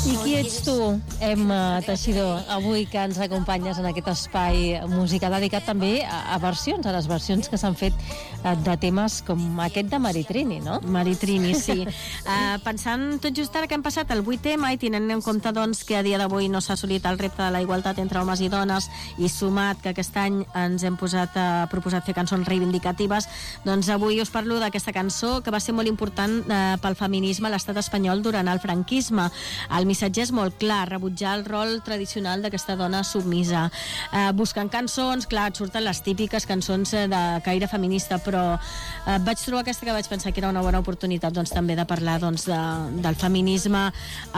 I qui ets tu, Emma Teixidor, avui que ens acompanyes en aquest espai musical dedicat també a versions, a les versions que s'han fet de temes com aquest de Maritrini, no? Maritrini, sí. Pensant tot just ara que hem passat el 8M i tenint en compte doncs, que a dia d'avui no s'ha assolit el repte de la igualtat entre homes i dones i sumat que aquest any ens hem proposat fer cançons reivindicatives, doncs avui us parlo d'aquesta cançó que va ser molt important pel feminisme a l'estat espanyol durant el franquisme. El missatge és molt clar, rebutjar el rol tradicional d'aquesta dona submisa. Buscant cançons, clar, et surten les típiques cançons de caire feminista, però vaig trobar aquesta que vaig pensar que era una bona oportunitat doncs, també de parlar doncs, del feminisme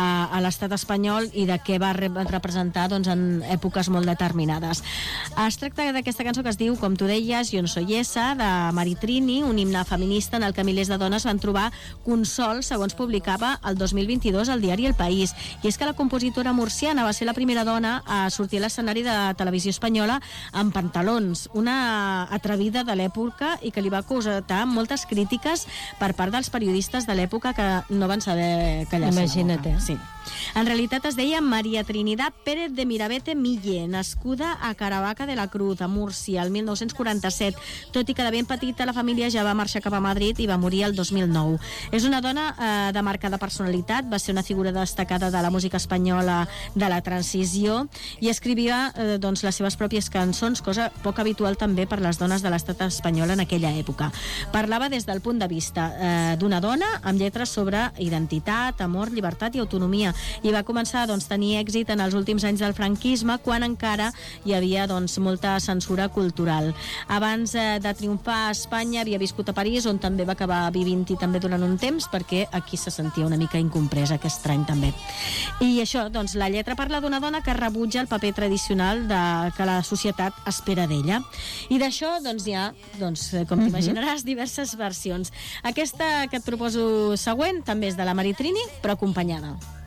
a l'estat espanyol i de què va representar doncs, en èpoques molt determinades. Es tracta d'aquesta cançó que es diu, com tu deies, Jo no soy esa, de Maritrini, un himne feminista en el que milers de dones van trobar consol, segons publicava el 2022 al diari El País. I és que la compositora murciana va ser la primera dona a sortir a l'escenari de televisió espanyola amb pantalons, una atrevida de l'època i que li va causar moltes crítiques per part dels periodistes de l'època que no van saber callar-se. Imagina't. Sí. En realitat es deia María Trinidad Pérez de Mirabete Mille, nascuda a Caravaca de la Cruz, a Múrcia, el 1947, tot i que de ben petita la família ja va marxar cap a Madrid i va morir el 2009. És una dona de marcada personalitat, va ser una figura destacada de la música espanyola de la transició i escrivia doncs, les seves pròpies cançons, cosa poc habitual també per les dones de l'estat espanyol en aquella època. Parlava des del punt de vista d'una dona amb lletres sobre identitat, amor, llibertat i autonomia, i va començar a tenir èxit en els últims anys del franquisme, quan encara hi havia molta censura cultural. Abans de triomfar a Espanya havia viscut a París, on també va acabar vivint-hi també durant un temps, perquè aquí se sentia una mica incompresa, que estrany també. I això, doncs, la lletra parla d'una dona que rebutja el paper tradicional que la societat espera d'ella. I d'això, doncs, hi ha, com t'imaginaràs, diverses versions. Aquesta que et proposo següent també és de la Maritrini, però acompanyada.